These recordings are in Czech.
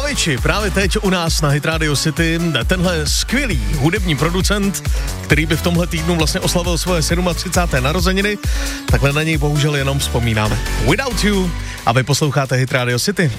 Avicii, právě teď u nás na Hit Radio City, tenhle skvělý hudební producent, který by v tomhle týdnu vlastně oslavil svoje 37. narozeniny, takhle na něj bohužel jenom vzpomínáme. Without You a vy posloucháte Hit Radio City.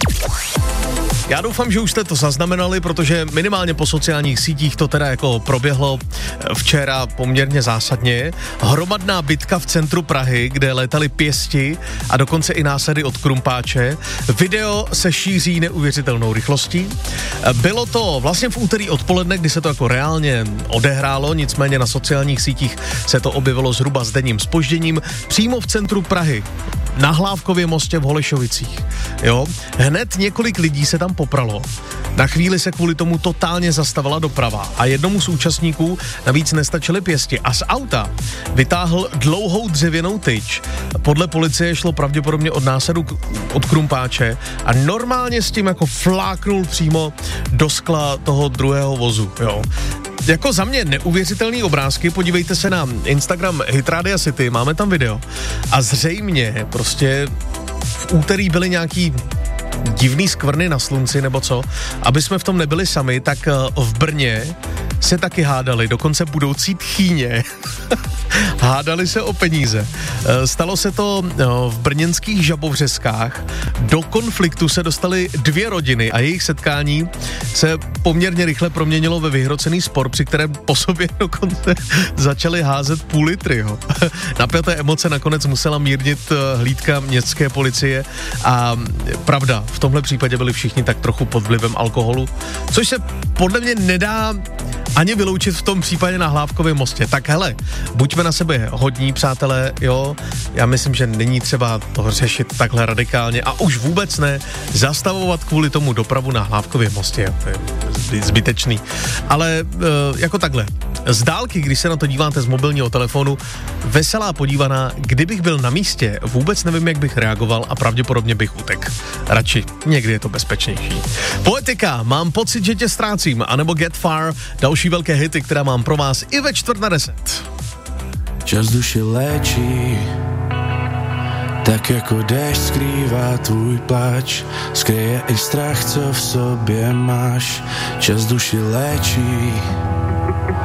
Já doufám, že už jste to zaznamenali, protože minimálně po sociálních sítích to teda jako proběhlo včera poměrně zásadně. Hromadná bitka v centru Prahy, kde létali pěsti a dokonce i násady od krumpáče. Video se šíří neuvěřitelnou rychlostí. Bylo to vlastně v úterý odpoledne, kdy se to jako reálně odehrálo, nicméně na sociálních sítích se to objevilo zhruba s denním zpožděním přímo v centru Prahy. Na Hlávkově mostě v Holešovicích. Jo? Hned několik lidí se tam popralo. Na chvíli se kvůli tomu totálně zastavila doprava a jednomu z účastníků navíc nestačily pěsti a z auta vytáhl dlouhou dřevěnou tyč. Podle policie šlo pravděpodobně od násadu od krumpáče a normálně s tím jako fláknul přímo do skla toho druhého vozu. Jo? Jako za mě neuvěřitelný obrázky, podívejte se na Instagram Hit Radio City, máme tam video a zřejmě prostě v úterý byly nějaký divný skvrny na slunci nebo co, aby jsme v tom nebyli sami, tak v Brně se taky hádali, dokonce budoucí tchýně hádali se o peníze. Stalo se to v brněnských Žabovřeskách. Do konfliktu se dostaly dvě rodiny a jejich setkání se poměrně rychle proměnilo ve vyhrocený spor, při kterém po sobě dokonce začali házet půl litry. Jo. Napjaté emoce nakonec musela mírnit hlídka městské policie a pravda, v tomhle případě byli všichni tak trochu pod vlivem alkoholu, což se podle mě nedá ani vyloučit v tom případě na Hlávkovém mostě. Tak hele, buďme na sebe hodní, přátelé, jo, já myslím, že není třeba to řešit takhle radikálně a už vůbec ne zastavovat kvůli tomu dopravu na Hlávkovém mostě, jo, to je zbytečný. Ale jako takhle, z dálky, když se na to díváte z mobilního telefonu, veselá podívaná, kdybych byl na místě, vůbec nevím, jak bych reagoval a pravděpodobně bych utek. Radši, někdy je to bezpečnější. Poetika, mám pocit, že tě ztrácím, anebo Get Far, další velké hity, která mám pro vás i ve 9:45. Čas duši léčí, tak jako déšť skrývá tvůj pláč, skryje i strach, co v sobě máš. Čas duši léčí,